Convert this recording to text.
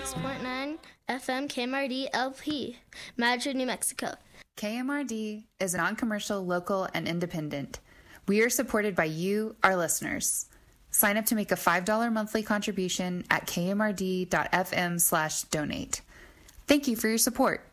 96.9 FM KMRD LP, Madrid, New Mexico. KMRD is non-commercial, local, and independent. We are supported by you, our listeners. Sign up to make a $5 monthly contribution at kmrd.fm/donate. Thank you for your support.